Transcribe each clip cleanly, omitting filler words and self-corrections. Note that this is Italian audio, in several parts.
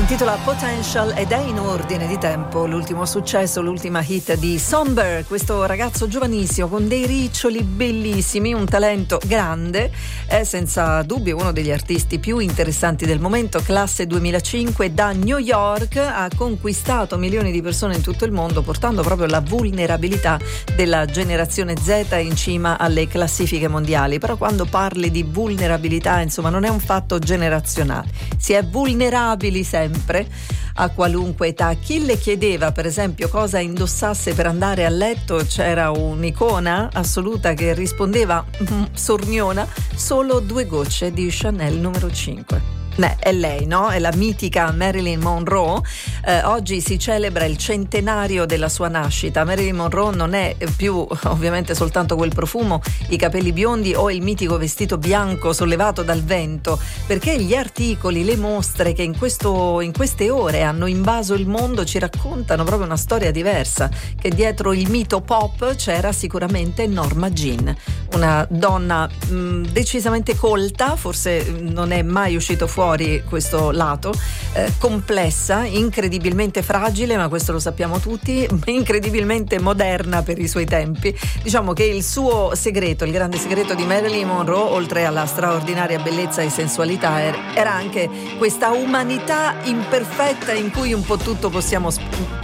intitola Potential ed è in ordine di tempo l'ultimo successo, l'ultima hit di Somber, questo ragazzo giovanissimo con dei riccioli bellissimi, un talento grande, è senza dubbio uno degli artisti più interessanti del momento, classe 2005, da New York ha conquistato milioni di persone in tutto il mondo, portando proprio la vulnerabilità della generazione Z in cima alle classifiche mondiali. Però quando parli di vulnerabilità, insomma, non è un fatto generazionale, si è vulnerabili sempre a qualunque età. Chi le chiedeva per esempio cosa indossasse per andare a letto, c'era un'icona assoluta che rispondeva sorniona, solo 2 gocce di Chanel numero 5. È lei, no? È la mitica Marilyn Monroe. Oggi si celebra il centenario della sua nascita. Marilyn Monroe non è più ovviamente soltanto quel profumo, i capelli biondi o il mitico vestito bianco sollevato dal vento, perché gli articoli, le mostre che in queste ore hanno invaso il mondo ci raccontano proprio una storia diversa, che dietro il mito pop c'era sicuramente Norma Jean, una donna decisamente colta, forse non è mai uscito fuori questo lato, complessa, incredibilmente fragile, ma questo lo sappiamo tutti, incredibilmente moderna per i suoi tempi. Diciamo che il suo segreto, il grande segreto di Marilyn Monroe, oltre alla straordinaria bellezza e sensualità, era anche questa umanità imperfetta in cui un po' tutto possiamo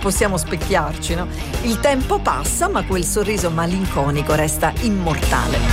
specchiarci, no? Il tempo passa, ma quel sorriso malinconico resta immortale.